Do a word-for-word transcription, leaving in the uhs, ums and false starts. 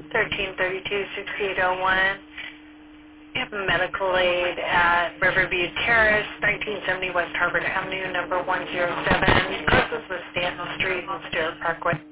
thirteen thirty-two, sixty-eight oh one. We have medical aid at Riverview Terrace, nineteen seventy West Harvard Avenue, number one oh seven, crosses with Stanton Street and Stewart Parkway.